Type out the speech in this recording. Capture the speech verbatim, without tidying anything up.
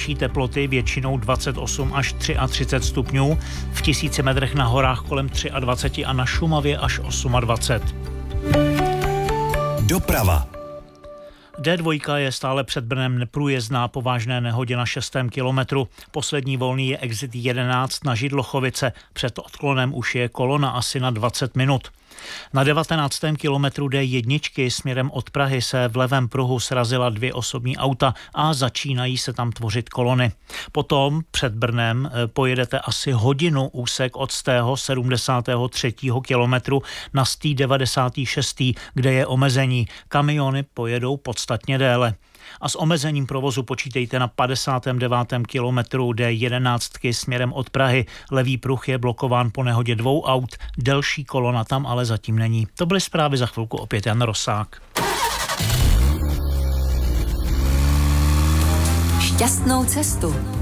nejvyšší teploty, většinou dvacet osm až třicet tři stupňů, v tisíci metrech na horách kolem dvacet tři a na Šumavě až dvacet osm. Doprava. D dva je stále před Brnem neprůjezdná po vážné nehodě na šestém kilometru. Poslední volný je exit jedenáct na Židlochovice. Před odklonem už je kolona asi na dvacet minut. Na devatenáctém kilometru D jedna směrem od Prahy se v levém pruhu srazila dvě osobní auta a začínají se tam tvořit kolony. Potom před Brnem pojedete asi hodinu úsek od stého sedmdesátého třetího kilometru na stý devadesátý šestý, kde je omezení. Kamiony pojedou podstatně déle. A s omezením provozu počítejte na padesátém devátém kilometru D jedenáct směrem od Prahy. Levý pruh je blokován po nehodě dvou aut, delší kolona tam ale zatím není. To byly zprávy, za chvilku opět Jan Rosák. Šťastnou cestu.